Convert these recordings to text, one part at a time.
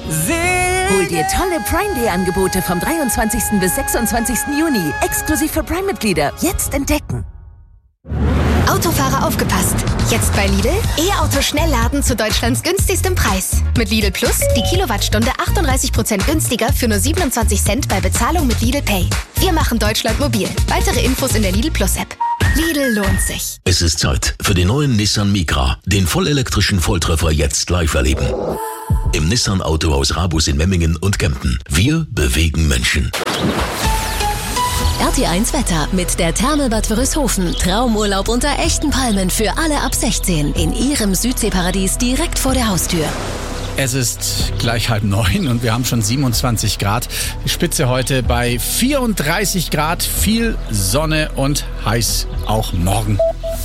Hol dir tolle Prime Day Angebote vom 23. bis 26. Juni. Exklusiv für Prime-Mitglieder. Jetzt entdecken. Autofahrer aufgepasst! Jetzt bei Lidl E-Auto Schnellladen zu Deutschlands günstigstem Preis. Mit Lidl Plus die Kilowattstunde 38% günstiger für nur 27 Cent bei Bezahlung mit Lidl Pay. Wir machen Deutschland mobil. Weitere Infos in der Lidl Plus App. Lidl lohnt sich. Es ist Zeit für den neuen Nissan Micra, den vollelektrischen Volltreffer jetzt live erleben. Im Nissan Autohaus Rabus in Memmingen und Kempten. Wir bewegen Menschen. RT1 Wetter mit der Therme-Bad Wörishofen. Traumurlaub unter echten Palmen für alle ab 16 in ihrem Südseeparadies direkt vor der Haustür. Es ist gleich 8:30 und wir haben schon 27 Grad. Die Spitze heute bei 34 Grad, viel Sonne und heiß auch morgen.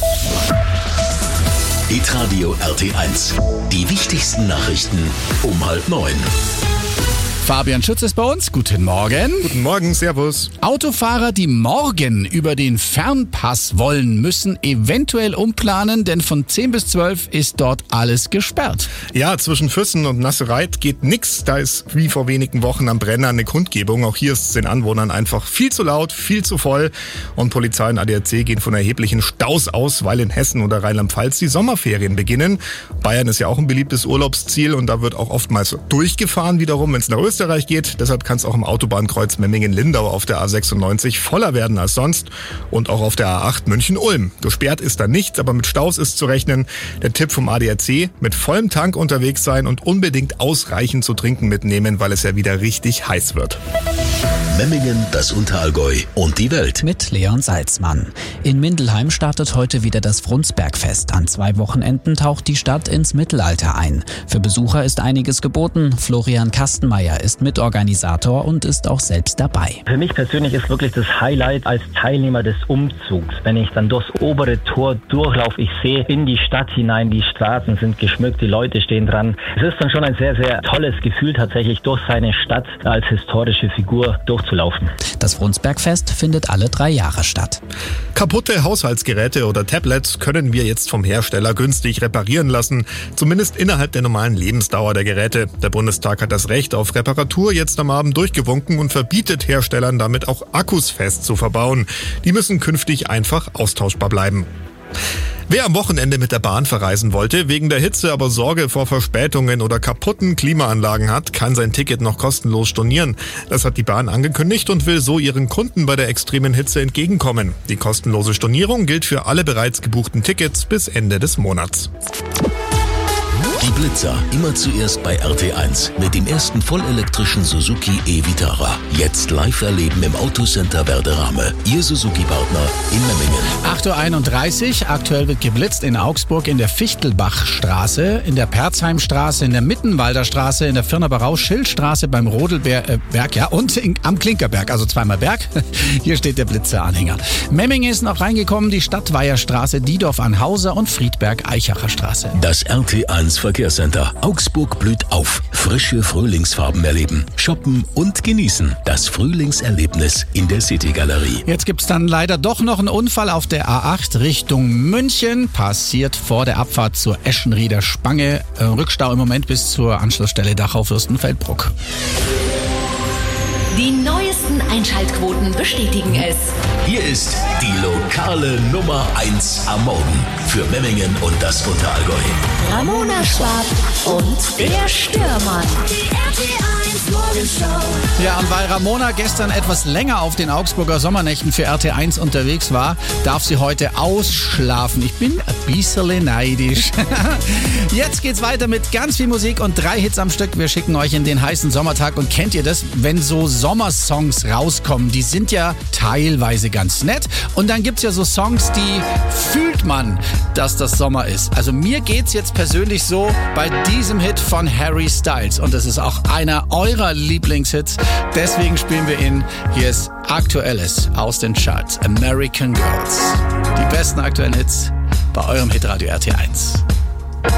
Hitradio RT1. Die wichtigsten Nachrichten um 8:30. Fabian Schütz ist bei uns. Guten Morgen. Guten Morgen, servus. Autofahrer, die morgen über den Fernpass wollen, müssen eventuell umplanen, denn von 10 bis 12 ist dort alles gesperrt. Ja, zwischen Füssen und Nassereit geht nix. Da ist wie vor wenigen Wochen am Brenner eine Kundgebung. Auch hier ist es den Anwohnern einfach viel zu laut, viel zu voll. Und Polizei und ADAC gehen von erheblichen Staus aus, weil in Hessen oder Rheinland-Pfalz die Sommerferien beginnen. Bayern ist ja auch ein beliebtes Urlaubsziel und da wird auch oftmals durchgefahren wiederum, wenn es nach Österreich geht. Deshalb kann es auch im Autobahnkreuz Memmingen-Lindau auf der A96 voller werden als sonst und auch auf der A8 München-Ulm. Gesperrt ist da nichts, aber mit Staus ist zu rechnen. Der Tipp vom ADAC, mit vollem Tank unterwegs sein und unbedingt ausreichend zu trinken mitnehmen, weil es ja wieder richtig heiß wird. Memmingen, das Unterallgäu und die Welt. Mit Leon Salzmann. In Mindelheim startet heute wieder das Frundsbergfest. An 2 Wochenenden taucht die Stadt ins Mittelalter ein. Für Besucher ist einiges geboten. Florian Kastenmeier ist Mitorganisator und ist auch selbst dabei. Für mich persönlich ist wirklich das Highlight als Teilnehmer des Umzugs. Wenn ich dann durchs obere Tor durchlaufe, ich sehe in die Stadt hinein, die Straßen sind geschmückt, die Leute stehen dran. Es ist dann schon ein sehr, sehr tolles Gefühl, tatsächlich durch seine Stadt als historische Figur durchzulaufen. Das Frundsbergfest findet alle 3 Jahre statt. Kaputte Haushaltsgeräte oder Tablets können wir jetzt vom Hersteller günstig reparieren lassen, zumindest innerhalb der normalen Lebensdauer der Geräte. Der Bundestag hat das Recht auf Reparatur jetzt am Abend durchgewunken und verbietet Herstellern damit auch Akkus fest zu verbauen. Die müssen künftig einfach austauschbar bleiben. Wer am Wochenende mit der Bahn verreisen wollte, wegen der Hitze aber Sorge vor Verspätungen oder kaputten Klimaanlagen hat, kann sein Ticket noch kostenlos stornieren. Das hat die Bahn angekündigt und will so ihren Kunden bei der extremen Hitze entgegenkommen. Die kostenlose Stornierung gilt für alle bereits gebuchten Tickets bis Ende des Monats. Die Blitzer, immer zuerst bei RT1 mit dem ersten vollelektrischen Suzuki e-Vitara. Jetzt live erleben im Autocenter Werderame. Ihr Suzuki-Partner in Memmingen. 8:31 Uhr. Aktuell wird geblitzt in Augsburg in der Fichtelbachstraße, in der Perzheimstraße, in der Mittenwalder Straße, in der Firnaberau-Schildstraße beim Rodelberg und am Klinkerberg, also zweimal Berg. Hier steht der Blitzeranhänger. Memmingen ist noch reingekommen, die Stadtweiherstraße, Diedorf an Hauser und Friedberg-Eichacher Straße. Das RT1 Verkehrscenter. Augsburg blüht auf. Frische Frühlingsfarben erleben, shoppen und genießen. Das Frühlingserlebnis in der City-Galerie. Jetzt gibt's dann leider doch noch einen Unfall auf der A8 Richtung München. Passiert vor der Abfahrt zur Eschenrieder Spange. Rückstau im Moment bis zur Anschlussstelle Dachau-Fürstenfeldbruck. Die neuesten Einschaltquoten bestätigen es. Hier ist die lokale Nummer 1 am Morgen für Memmingen und das Unterallgäu. Ramona Schwab und der Stürmer. Die RT1 Morgenshow. Ja, und weil Ramona gestern etwas länger auf den Augsburger Sommernächten für RT1 unterwegs war, darf sie heute ausschlafen. Ich bin ein bisschen neidisch. Jetzt geht's weiter mit ganz viel Musik und 3 Hits am Stück. Wir schicken euch in den heißen Sommertag. Und kennt ihr das, wenn so Sommersongs rauskommen? Die sind ja teilweise ganz nett. Und dann gibt's ja so Songs, die fühlt man, dass das Sommer ist. Also mir geht's jetzt persönlich so bei diesem Hit von Harry Styles. Und das ist auch einer eurer Lieblingshits. Deswegen spielen wir ihn. Hier ist Aktuelles aus den Charts. American Girls. Die besten aktuellen Hits bei eurem Hitradio RT1.